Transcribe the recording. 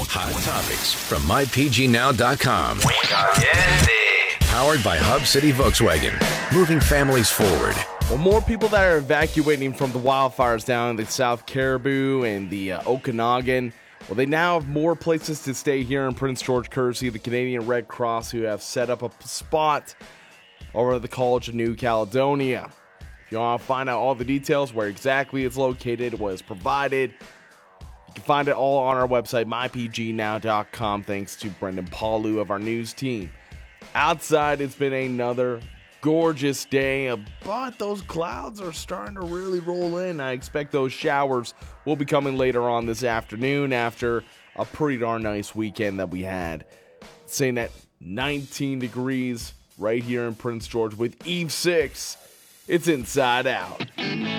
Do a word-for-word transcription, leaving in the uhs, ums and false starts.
Hot topics from my p g now dot com. Powered by Hub City Volkswagen. Moving families forward. Well, more people that are evacuating from the wildfires down in the South Caribou and the uh, Okanagan. Well, they now have more places to stay here in Prince George, courtesy of the Canadian Red Cross, who have set up a spot over at the College of New Caledonia. If you want to find out all the details, where exactly it's located, what is provided, you can find it all on our website, my p g now dot com, thanks to Brendan Paulu of our news team. Outside, it's been another gorgeous day, but those clouds are starting to really roll in. I expect those showers will be coming later on this afternoon after a pretty darn nice weekend that we had. Saying at nineteen degrees right here in Prince George with Eve six. It's Inside Out.